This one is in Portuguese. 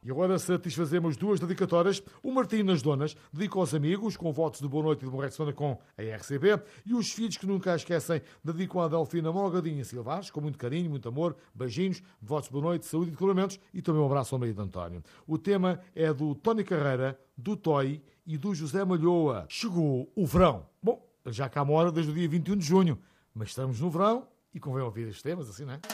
E agora satisfazemos duas dedicatórias. O Martim nas Donas dedica aos amigos, com votos de boa noite e de bom resto de semana com a RCB. E os filhos que nunca a esquecem dedicam a Delfina Mogadinha Silvares, com muito carinho, muito amor, beijinhos, votos de boa noite, saúde e declaramentos e também um abraço ao marido António. O tema é do Tony Carreira, do Toy e do José Malhoa. Chegou o verão. Bom, já cá uma hora desde o dia 21 de junho, mas estamos no verão e convém ouvir estes temas, assim, não é?